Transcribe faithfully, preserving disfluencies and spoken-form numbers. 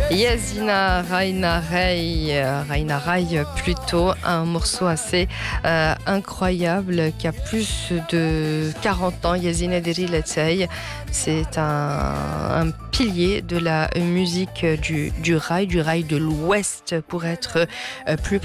Yazina Raina Ray, Raina Ray plutôt, un morceau assez euh, incroyable qui a plus de quarante ans. Yazina Deriletei, c'est un, un pilier de la musique du, du rail, du rail de l'Ouest pour être euh, plus